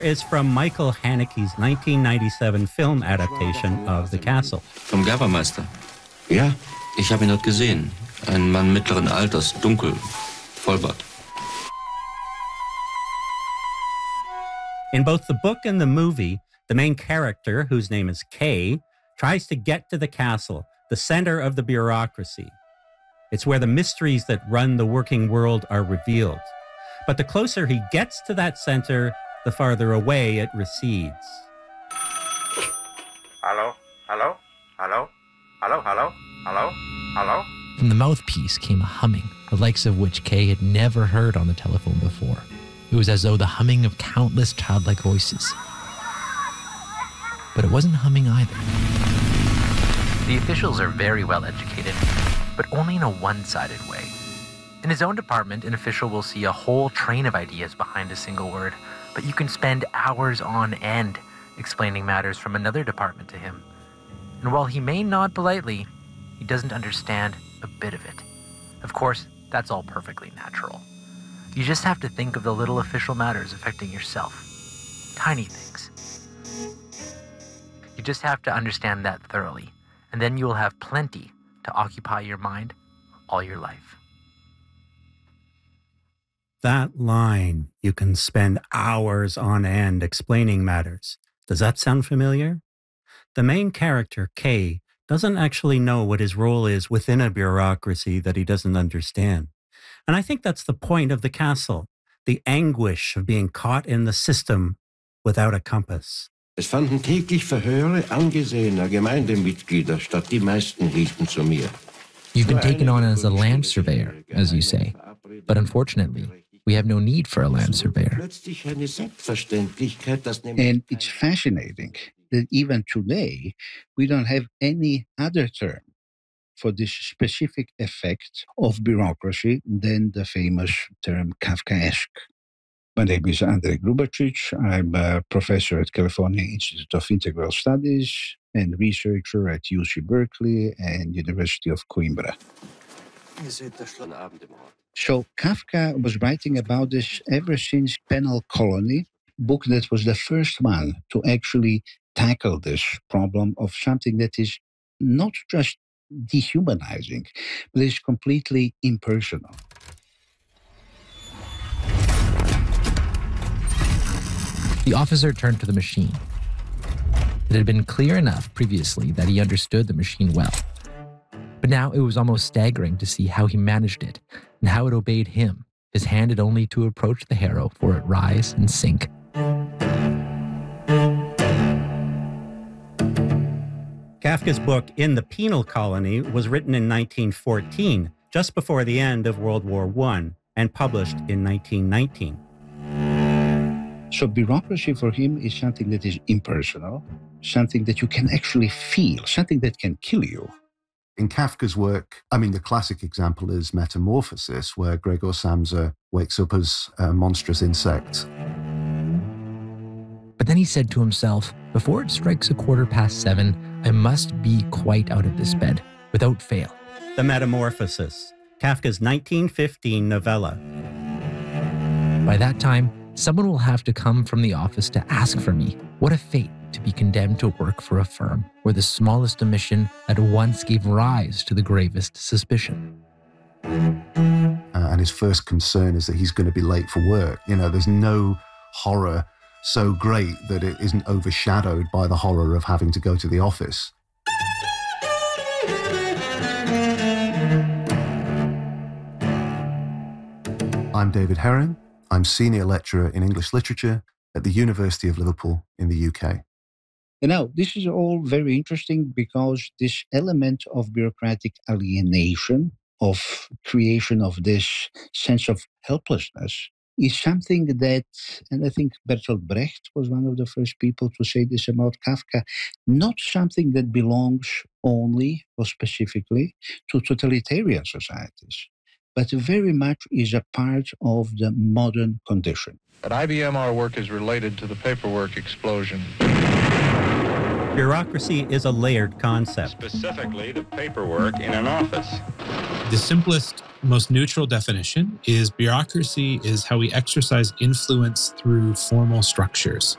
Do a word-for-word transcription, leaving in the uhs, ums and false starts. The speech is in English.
is from Michael Haneke's nineteen ninety-seven film adaptation of The Castle. Vom Gerbermeister. Ja? Ich habe ihn dort gesehen. Ein Mann mittleren Alters, dunkel, Vollbart. In both the book and the movie, the main character, whose name is Kay, tries to get to the castle, the center of the bureaucracy. It's where the mysteries that run the working world are revealed. But the closer he gets to that center, the farther away it recedes. Hello? Hello? Hello? Hello? Hello? Hello? Hello? From the mouthpiece came a humming, the likes of which Kay had never heard on the telephone before. It was as though the humming of countless childlike voices. But it wasn't humming either. The officials are very well educated, but only in a one-sided way. In his own department, an official will see a whole train of ideas behind a single word, but you can spend hours on end explaining matters from another department to him. And while he may nod politely, he doesn't understand a bit of it. Of course, that's all perfectly natural. You just have to think of the little official matters affecting yourself. Tiny things. You just have to understand that thoroughly, and then you will have plenty to occupy your mind all your life. That line, you can spend hours on end explaining matters. Does that sound familiar? The main character, Kay, doesn't actually know what his role is within a bureaucracy that he doesn't understand. And I think that's the point of The Castle, the anguish of being caught in the system without a compass. Es fanden täglich Verhöre angesehener Gemeindemitglieder statt, die meisten hielten zu mir. You've been taken on as a land surveyor, as you say. But unfortunately, we have no need for a land surveyor. And it's fascinating that even today, we don't have any other term for this specific effect of bureaucracy than the famous term Kafkaesque. My name is Andrej Grubacic. I'm a professor at California Institute of Integral Studies and researcher at U C Berkeley and University of Coimbra. So Kafka was writing about this ever since Penal Colony, book that was the first one to actually tackle this problem of something that is not just dehumanizing, but is completely impersonal. The officer turned to the machine. It had been clear enough previously that he understood the machine well. But now it was almost staggering to see how he managed it and how it obeyed him, his hand had only to approach the harrow for it rise and sink. Kafka's book In the Penal Colony was written in nineteen fourteen, just before the end of World War One, and published in nineteen nineteen. So bureaucracy for him is something that is impersonal, something that you can actually feel, something that can kill you. In Kafka's work, I mean, the classic example is Metamorphosis, where Gregor Samsa wakes up as a monstrous insect. But then he said to himself, before it strikes a quarter past seven, I must be quite out of this bed, without fail. The Metamorphosis, Kafka's nineteen fifteen novella. By that time, someone will have to come from the office to ask for me. What a fate to be condemned to work for a firm where the smallest omission at once gave rise to the gravest suspicion. Uh, and his first concern is that he's going to be late for work. You know, there's no horror so great that it isn't overshadowed by the horror of having to go to the office. I'm David Herring. I'm Senior Lecturer in English Literature at the University of Liverpool in the U K. You know, this is all very interesting because this element of bureaucratic alienation, of creation of this sense of helplessness, is something that, and I think Bertolt Brecht was one of the first people to say this about Kafka, not something that belongs only or specifically to totalitarian societies, but very much is a part of the modern condition. At I B M, our work is related to the paperwork explosion. Bureaucracy is a layered concept. Specifically, the paperwork in an office. The simplest, most neutral definition is bureaucracy is how we exercise influence through formal structures.